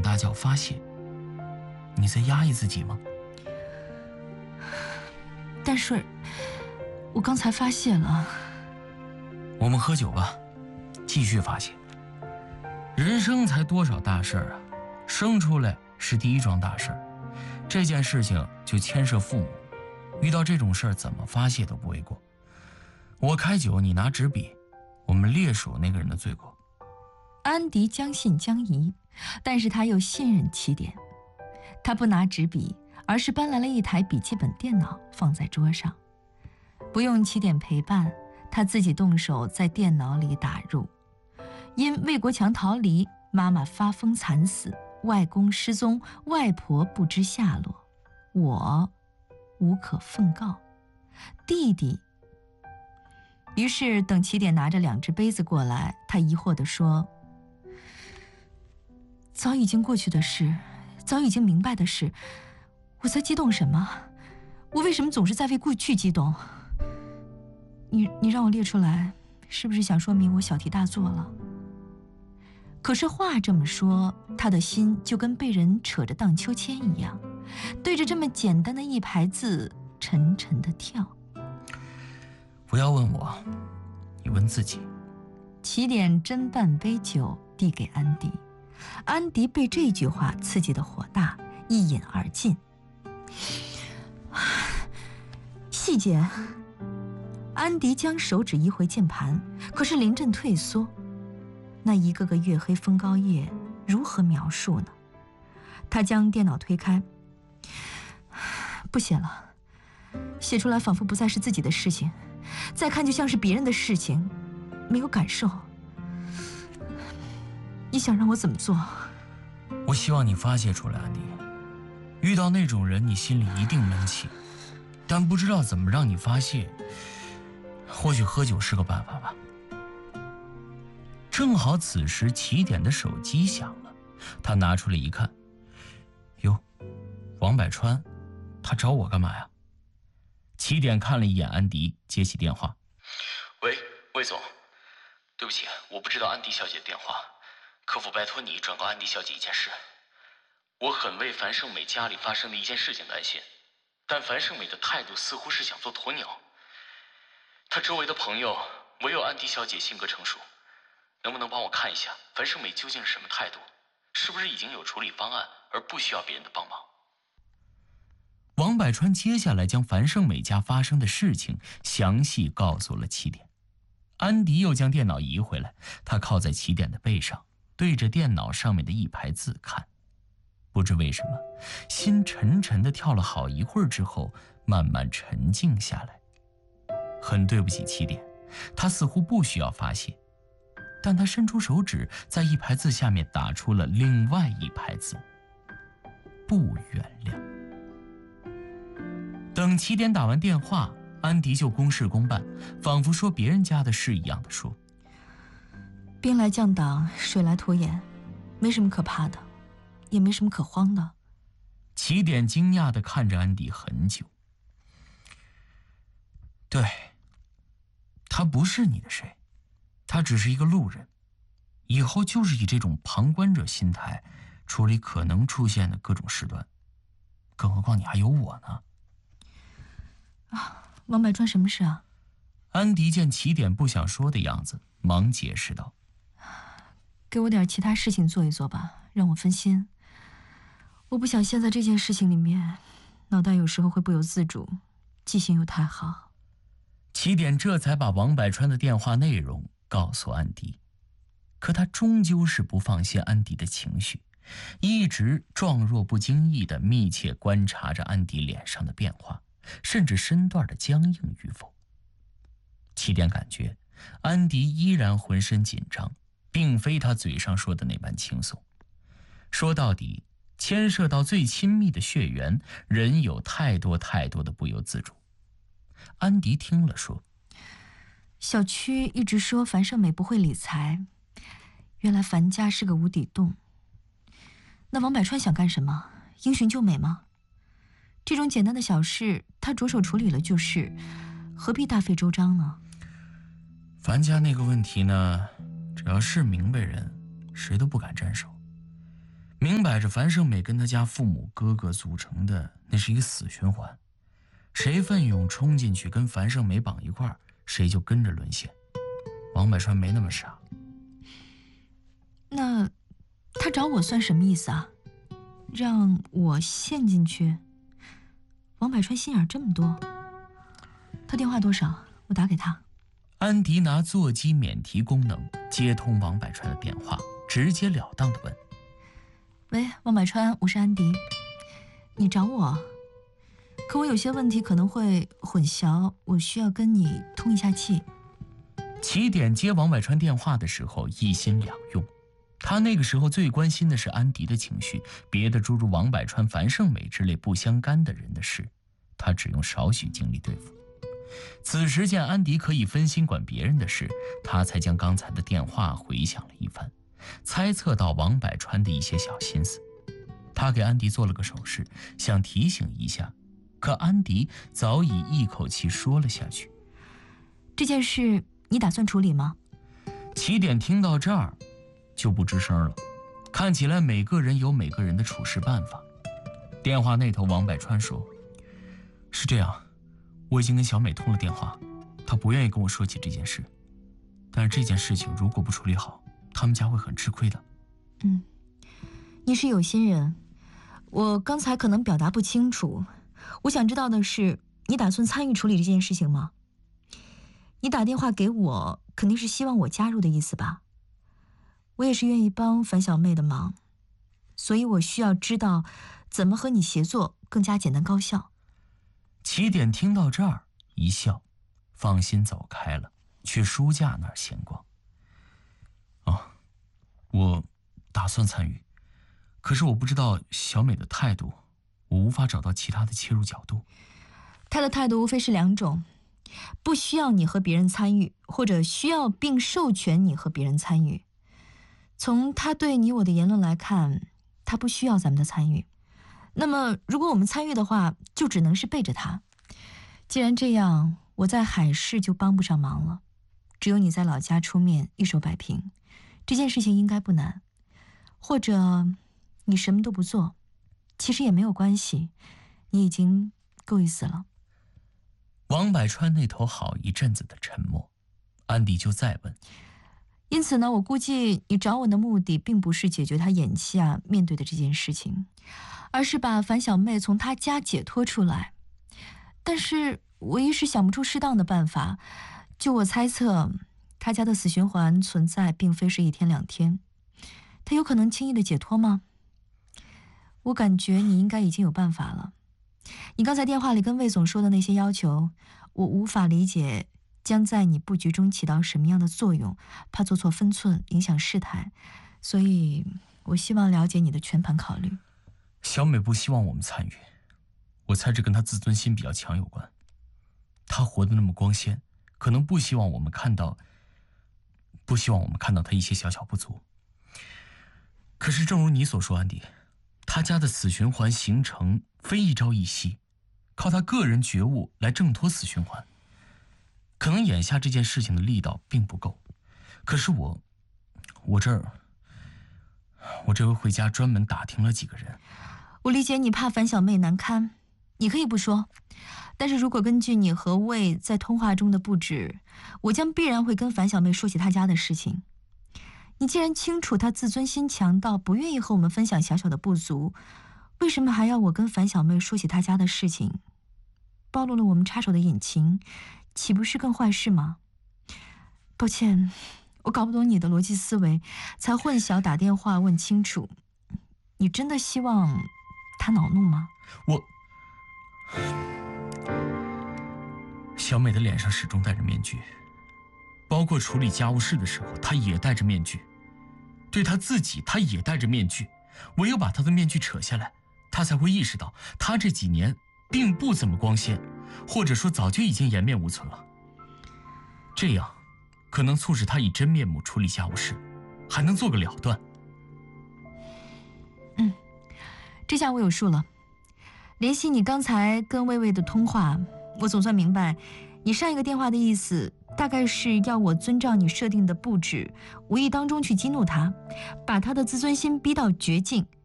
大叫发泄。你在压抑自己吗？ 但是我刚才发泄了。 我们喝酒吧，继续发泄。人生才多少大事啊，生出来是第一桩大事，这件事情就牵涉父母，遇到这种事儿怎么发泄都不为过。我开酒，你拿纸笔，我们列数那个人的罪过。 安迪将信将疑，但是他又信任起点。他不拿纸笔，而是搬来了一台笔记本电脑放在桌上，不用起点陪伴，他自己动手在电脑里打入：因魏国强逃离，妈妈发疯惨死，外公失踪，外婆不知下落，我无可奉告，弟弟。于是等起点拿着2只杯子过来，他疑惑地说：早已经过去的事，早已经明白的事，我在激动什么？我为什么总是在为过去激动？你让我列出来，是不是想说明我小题大做了？可是话这么说，他的心就跟被人扯着荡秋千一样，对着这么简单的一排字沉沉地跳。 不要问我，你问自己。 起点斟半杯酒递给安迪，安迪被这句话刺激得火大，一饮而尽。细节。安迪将手指移回键盘，可是临阵退缩。那一个个月黑风高夜如何描述呢？他将电脑推开，不写了，写出来仿佛不再是自己的事情，再看就像是别人的事情，没有感受。你想让我怎么做？ 我希望你发泄出来，安迪。遇到那种人，你心里一定闷气，但不知道怎么让你发泄。或许喝酒是个办法吧。正好此时起点的手机响了，他拿出来一看，哟，王百川，他找我干嘛呀？起点看了一眼安迪，接起电话。 喂，魏总，对不起，我不知道安迪小姐的电话，客服拜托你转告安迪小姐一件事。我很为樊胜美家里发生的一件事情担心，但樊胜美的态度似乎是想做鸵鸟。她周围的朋友唯有安迪小姐性格成熟，能不能帮我看一下樊胜美究竟是什么态度？是不是已经有处理方案，而不需要别人的帮忙？ 王百川接下来将樊胜美家发生的事情详细告诉了起点。安迪又将电脑移回来，他靠在起点的背上，对着电脑上面的一排字看。不知为什么，心沉沉地跳了好一会儿之后，慢慢沉静下来。很对不起起点，他似乎不需要发泄，但他伸出手指，在一排字下面打出了另外一排字：不原谅。等起点打完电话，安迪就公事公办，仿佛说别人家的事一样的说： 兵来将挡，水来土掩，没什么可怕的，也没什么可慌的。 起点惊讶地看着安迪很久。对，他不是你的谁，他只是一个路人，以后就是以这种旁观者心态处理可能出现的各种事端，更何况你还有我呢。 王百川什么事啊？ 安迪见起点不想说的样子，忙解释道： 给我点其他事情做一做吧，让我分心。我不想陷在这件事情里面，脑袋有时候会不由自主，记性又太好。 起点这才把王百川的电话内容告诉安迪，可他终究是不放心安迪的情绪，一直状若不经意地密切观察着安迪脸上的变化，甚至身段的僵硬与否。起点感觉安迪依然浑身紧张，并非他嘴上说的那般轻松。说到底，牵涉到最亲密的血缘，人有太多太多的不由自主。安迪听了说： 小区一直说樊胜美不会理财，原来樊家是个无底洞。那王百川想干什么？英雄救美吗？这种简单的小事他着手处理了就是，何必大费周章呢？ 樊家那个问题呢，只要是明白人，谁都不敢沾手。 明摆着樊胜美跟他家父母哥哥组成的那是一个死循环，谁奋勇冲进去跟樊胜美绑一块儿，谁就跟着沦陷。王百川没那么傻。 那他找我算什么意思啊？让我陷进去？王百川心眼这么多。他电话多少？我打给他。 安迪拿座机免提功能接通王百川的电话，直截了当地问： 喂，王百川，我是安迪，你找我？可我有些问题可能会混淆，我需要跟你通一下气。 起点接王百川电话的时候一心两用，他那个时候最关心的是安迪的情绪，别的诸如王百川、樊胜美之类不相干的人的事，他只用少许精力对付。此时见安迪可以分心管别人的事，他才将刚才的电话回想了一番，猜测到王百川的一些小心思。他给安迪做了个手势，想提醒一下，可安迪早已一口气说了下去。 这件事你打算处理吗？ 起点听到这儿就不吱声了，看起来每个人有每个人的处事办法。电话那头王百川说：是这样，我已经跟小美通了电话，她不愿意跟我说起这件事，但是这件事情如果不处理好，他们家会很吃亏的。 你是有心人，我刚才可能表达不清楚。我想知道的是，你打算参与处理这件事情吗？你打电话给我，肯定是希望我加入的意思吧？我也是愿意帮樊小妹的忙，所以我需要知道怎么和你协作更加简单高效。 起点听到这儿一笑，放心走开了，去书架那儿闲逛。我打算参与，可是我不知道小美的态度，我无法找到其他的切入角度。 她的态度无非是两种：不需要你和别人参与，或者需要并授权你和别人参与。从她对你我的言论来看，她不需要咱们的参与。那么如果我们参与的话，就只能是背着她。既然这样，我在海市就帮不上忙了，只有你在老家出面一手摆平。这件事情应该不难，或者你什么都不做，其实也没有关系，你已经够意思了。 王百川那头好一阵子的沉默，安迪就再问： 因此呢，我估计你找我的目的并不是解决他眼下面对的这件事情，而是把樊小妹从他家解脱出来。但是我一时想不出适当的办法。就我猜测，他家的死循环存在并非是一天两天，他有可能轻易的解脱吗？我感觉你应该已经有办法了。你刚才电话里跟魏总说的那些要求，我无法理解将在你布局中起到什么样的作用，怕做错分寸，影响事态，所以我希望了解你的全盘考虑。 小美不希望我们参与，我猜这跟她自尊心比较强有关。她活得那么光鲜，可能不希望我们看到她一些小小不足。可是正如你所说，安迪，她家的死循环形成非一朝一夕，靠她个人觉悟来挣脱死循环。可能眼下这件事情的力道并不够，可是我这回回家专门打听了几个人。 我理解你怕樊小妹难堪，你可以不说，但是如果根据你和魏在通话中的布置，我将必然会跟樊小妹说起她家的事情。你既然清楚她自尊心强到不愿意和我们分享小小的不足，为什么还要我跟樊小妹说起她家的事情？暴露了我们插手的隐情，岂不是更坏事吗？抱歉，我搞不懂你的逻辑思维，才混淆打电话问清楚。你真的希望他恼怒吗？ 小美的脸上始终戴着面具，包括处理家务事的时候，她也戴着面具；对她自己，她也戴着面具。唯有把她的面具扯下来，她才会意识到，她这几年并不怎么光鲜，或者说早就已经颜面无存了。这样，可能促使她以真面目处理家务事，还能做个了断。 这下我有数了。联系你刚才跟魏魏的通话，我总算明白，你上一个电话的意思大概是要我遵照你设定的布置，无意当中去激怒他，把他的自尊心逼到绝境，